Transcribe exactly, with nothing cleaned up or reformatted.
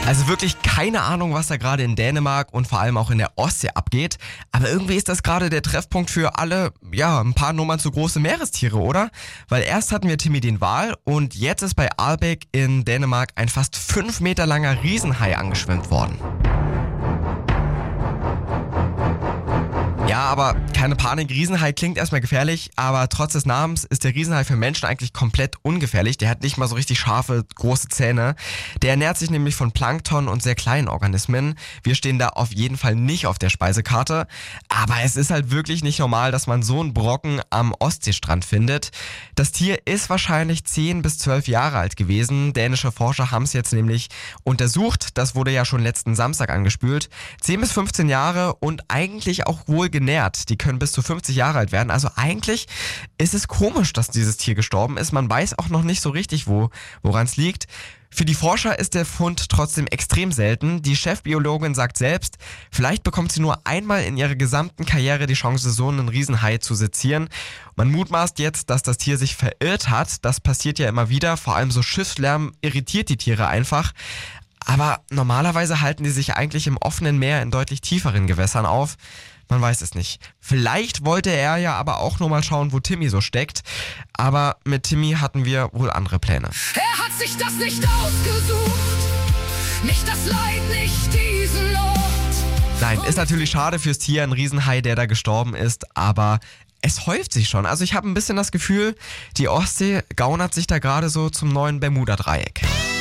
Also wirklich keine Ahnung, was da gerade in Dänemark und vor allem auch in der Ostsee abgeht. Aber irgendwie ist das gerade der Treffpunkt für alle, ja, ein paar Nummern zu große Meerestiere, oder? Weil erst hatten wir Timmy den Wal und jetzt ist bei Aalbeck in Dänemark ein fast fünf Meter langer Riesenhai angeschwemmt worden. Ja, aber keine Panik, Riesenhai klingt erstmal gefährlich, aber trotz des Namens ist der Riesenhai für Menschen eigentlich komplett ungefährlich. Der hat nicht mal so richtig scharfe, große Zähne. Der ernährt sich nämlich von Plankton und sehr kleinen Organismen. Wir stehen da auf jeden Fall nicht auf der Speisekarte. Aber es ist halt wirklich nicht normal, dass man so einen Brocken am Ostseestrand findet. Das Tier ist wahrscheinlich zehn bis zwölf Jahre alt gewesen. Dänische Forscher haben es jetzt nämlich untersucht. Das wurde ja schon letzten Samstag angespült. zehn bis fünfzehn Jahre und eigentlich auch wohl genährt. Die können bis zu fünfzig Jahre alt werden. Also eigentlich ist es komisch, dass dieses Tier gestorben ist. Man weiß auch noch nicht so richtig, wo, woran es liegt. Für die Forscher ist der Fund trotzdem extrem selten. Die Chefbiologin sagt selbst, vielleicht bekommt sie nur einmal in ihrer gesamten Karriere die Chance, so einen Riesenhai zu sezieren. Man mutmaßt jetzt, dass das Tier sich verirrt hat. Das passiert ja immer wieder. Vor allem so Schiffslärm irritiert die Tiere einfach. Aber normalerweise halten die sich eigentlich im offenen Meer in deutlich tieferen Gewässern auf. Man weiß es nicht. Vielleicht wollte er ja aber auch nur mal schauen, wo Timmy so steckt. Aber mit Timmy hatten wir wohl andere Pläne. Er hat sich das nicht ausgesucht. Nicht das Leid, nicht diesen Ort. Nein, ist natürlich schade fürs Tier, ein Riesenhai, der da gestorben ist. Aber es häuft sich schon. Also ich habe ein bisschen das Gefühl, die Ostsee gaunert sich da gerade so zum neuen Bermuda-Dreieck.